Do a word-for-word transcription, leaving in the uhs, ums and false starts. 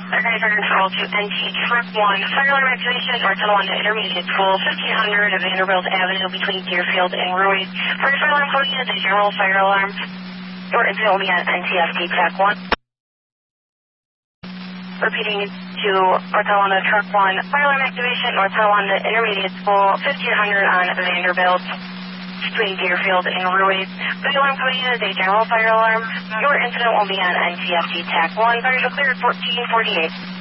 They're going to turn control to N T Truck one. Fire alarm activation, Northern one to Intermediate School, fifteen hundred of Vanderbilt Avenue between Deerfield and Ruiz. First fire alarm code is a general fire alarm. Your incident will be on N T F T Track one. Repeating to Northern one to Truck one. Fire alarm activation, Northern one to Intermediate School, fifteen hundred on Vanderbilt between Deerfield and Ruiz. The alarm code is a general fire alarm. Your incident will be on N T F T T A C one. Fires are cleared fourteen forty-eight.